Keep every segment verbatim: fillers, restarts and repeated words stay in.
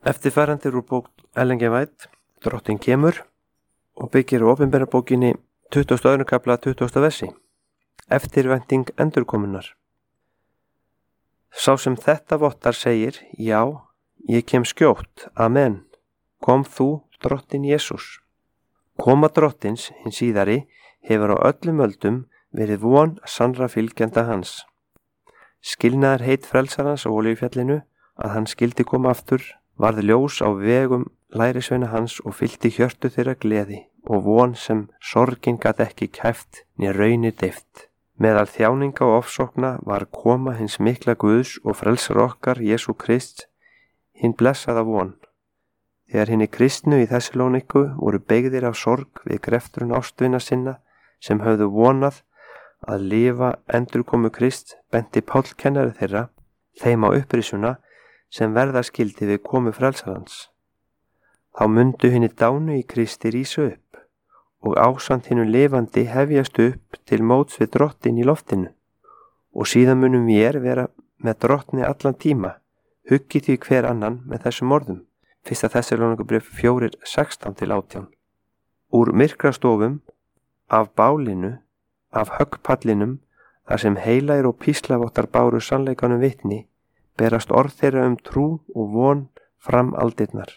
Eftirfarandi úr bók Ellen G. White, Drottinn kemur, og byggir á opinberabókinni tuttugasta og öðrum kafla tuttugasta versi. Eftirvænting endurkomunnar. Sá sem þetta vottar segir, já, ég kem skjótt, amen. Kom þú, Drottinn Jesús. Koma Drottins, hinn síðari, hefur á öllum öldum verið von sannra fylgjenda hans. Skilnaðar heit frelsarans á Olíufjallinu að hann skildi koma aftur, varð ljós á vegum lærisveina hans og fyllti hjörtu þeirra gleði og von sem sorgin gat ekki kæft né raunir deyft. Meðal þjáninga og ofsókna var koma hins mikla Guðs og frelsar okkar Jesú Krist, hinn blessaða von. Þegar hinni kristnu í Þessalóníku voru beygðir af sorg við greftrun ástvina sinna sem höfðu vonað að lifa endurkomu Krist, benti Páll kennari þeirra þeim á upprisuna sem verða skildi við komu frelsarans. Þá mundu hinni dánu í Kristi rísa upp og ásamt hinnu lifandi hefjast upp til móts við Drottinn í loftinu og síðan munum vér vera með Drottni allan tíma, huggi því hver annan með þessum orðum. Fyrsta Þessalóníkubréf fjórir sextán til átján. Úr myrkrastofum, af bálinu, af höggpallinum, þar sem heilagir og píslavottar báru sannleikanum vitni, berast orð þeirra um trú og von fram aldirnar.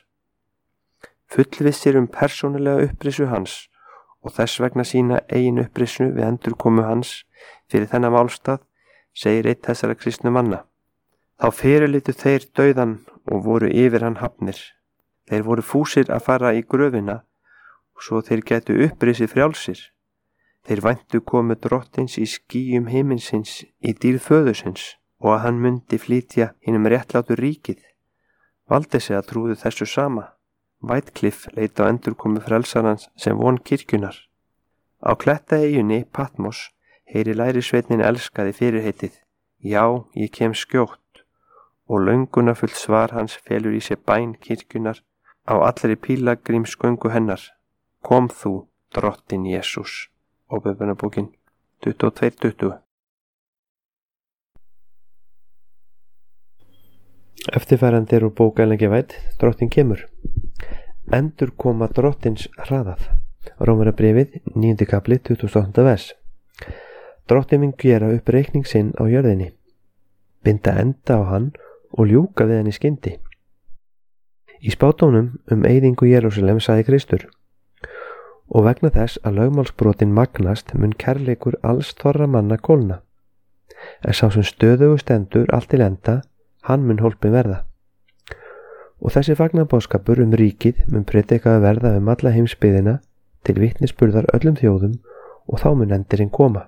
Fullvissir um persónulega upprisu hans og þess vegna sína eigin upprisu við endurkomu hans fyrir þennan málstað, segir einn þessara kristnu manna. Þá fyrirlitu þeir dauðan og voru yfir hann hafnir. Þeir voru fúsir að fara í gröfina og svo þeir getu upprisið frjálsir. Þeir væntu komu Drottins í skýjum himinsins í dýrð föðursins og að hann mundi flytja hinum réttlátu ríkið. Valdesi að trúðu þessu sama. Whitecliff leit á endurkomu frelsarans sem von kirkjunar. Á klettaeyjunni Patmos heyri lærisveitnin elskaði fyrirheitið, já, ég kem skjótt, og löngunarfullt svar hans felur í sér bæn kirkjunar á allri pílagrímsgöngu hennar. Kom þú, Drottinn Jesús. Opinberabókin tuttugu og tvö tuttugu. Eftirfarandi er úr bók Ellen G. White, Drottinn kemur. Endurkoma Drottins hraðað. Rómverjabréfið, níundi kafli, tuttugasta og áttunda vers. Drottinn mun gera upp reikning sinn á jörðinni, binda enda á hann og ljúka við hann í skyndi. Í spádómnum um eyðingu Jerúsalem sagði Kristur, og vegna þess að lögmálsbrotin magnast mun kærleikur alls þorra manna kólna. En sá sem stöðugu stendur allt til enda, hann mun hólpin verða. Og þessi fagnarboðskapur um ríkið mun predikaður verða um alla heimsbyggðina til vitnisburðar öllum þjóðum og þá mun endirinn koma.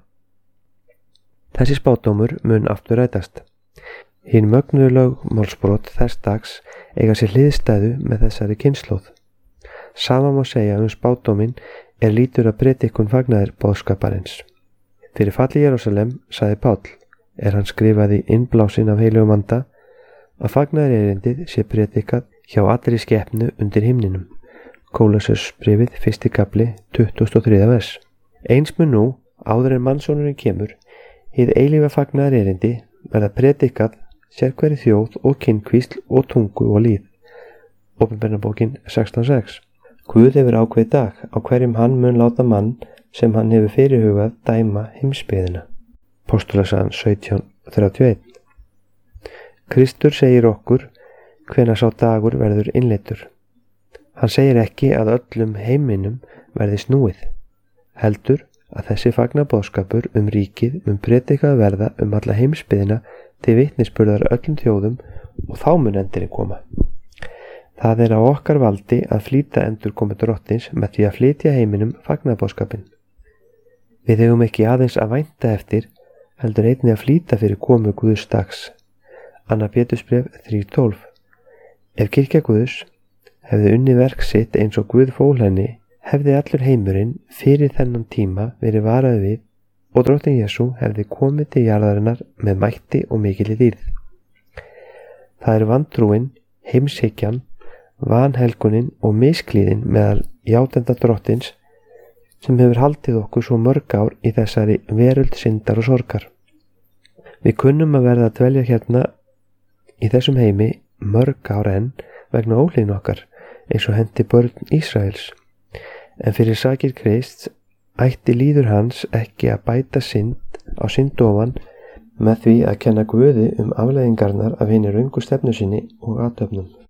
Þessi spádómur mun aftur rætast. Hinn mögnuðu lögmálsbrot þess dags eiga sér hliðstæðu með þessari kynslóð. Sama má segja um spádóminn er lítur að predikun fagnaðar boðskaparins. Fyrir falli Jerúsalem, sagði Páll, er hann skrifaði innblásin af heilugum anda, að fagnaðarerindið sé predikað hjá allri skepnu undir himninum. Kólossarsbréfið, fyrsti kafli, tuttugasta og þriðja vers. Eins mun nú, áður en mannssonurinn kemur, hið eilífa fagnaðarerindi verða predikað sérhverri þjóð og kynnkvísl og tungu og líð. Opinberabókin sextán sex. Guð hefur ákveðið dag á hverjum hann mun láta mann sem hann hefur fyrirhugað dæma heimsbyggðina. Postulasagan sautján þrjátíu og eitt. Kristur segir okkur hvenær sá dagur verður innleiddur. Hann segir ekki að öllum heiminum verði snúið, heldur að þessi fagnarboðskapur um ríkið mun predikað verða um alla heimsbyggðina til vitnisburðar öllum þjóðum og þá mun endirinn koma. Það er á okkar valdi að flýta endurkomu Drottins með því að flytja heiminum fagnarboðskapinn. Við eigum ekki aðeins að vænta eftir, heldur einnig að flýta fyrir komu Guðs dags. Annar Pétursbréf þrjú tólf. Ef kirkja Guðs hefði unnið verk sitt eins og Guð fól henni, hefði allur heimurinn fyrir þennan tíma verið varaður við og Drottinn Jesú hefði komið til jarðarinnar með mætti og mikilli dýrð. Það er vantrúin, heimshyggjan, vanhelgunin og misklíðin meðal játenda Drottins sem hefur haldið okkur svo mörg ár í þessari veröld syndar og sorgar. Við kunnum að verða að dvelja hérna í þessum heimi mörg ár enn vegna ólíðni okkar, eins og henti börn Ísraels. En fyrir sakir Krists ætti líður hans ekki að bæta synd á synd ofan með því að kenna Guði um afleiðingarnar af hinni röngu stefnu sinni og athöfnum.